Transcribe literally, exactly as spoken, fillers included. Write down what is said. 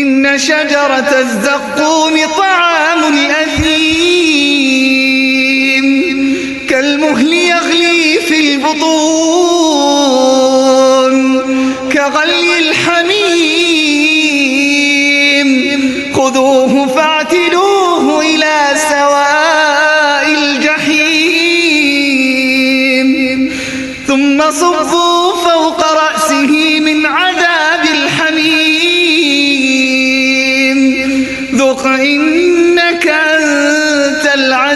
إن شجرة الزقوم طعام الأثيم كالمهل يغلي في البطون